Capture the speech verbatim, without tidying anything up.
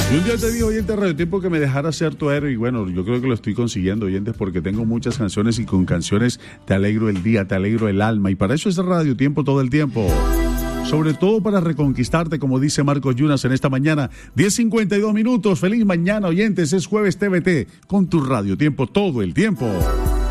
Y un día te dije, oyente de Radio Tiempo, que me dejara ser tu héroe. Y bueno, yo creo que lo estoy consiguiendo, oyentes, porque tengo muchas canciones y con canciones te alegro el día, te alegro el alma. Y para eso es Radio Tiempo todo el tiempo. Sobre todo para reconquistarte, como dice Marcos Yunas en esta mañana. diez cincuenta y dos minutos. Feliz mañana, oyentes. Es jueves T V T con tu Radio Tiempo todo el tiempo.